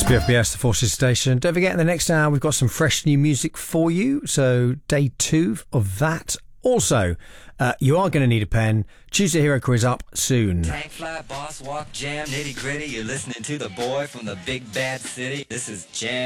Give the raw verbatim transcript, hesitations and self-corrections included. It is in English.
W F B S, the Forces Station. Don't forget, in the next hour, we've got some fresh new music for you. So, day two of that. Also, uh, you are going to need a pen. Tuesday Hero Quiz up soon. Tank fly, boss walk, jam, nitty gritty. You're listening to the boy from the big bad city. This is Jam.